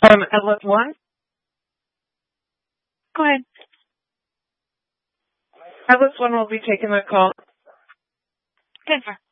Atlas One? Go ahead. Atlas One will be taking the call. Good, sir.